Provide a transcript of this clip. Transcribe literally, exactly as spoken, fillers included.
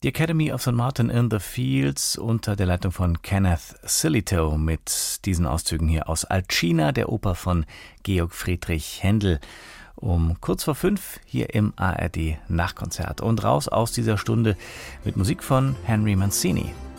Die Academy of Sankt Martin in the Fields unter der Leitung von Kenneth Sillitoe mit diesen Auszügen hier aus Alcina, der Oper von Georg Friedrich Händel. Um kurz vor fünf hier im A R D Nachtkonzert. Und raus aus dieser Stunde mit Musik von Henry Mancini.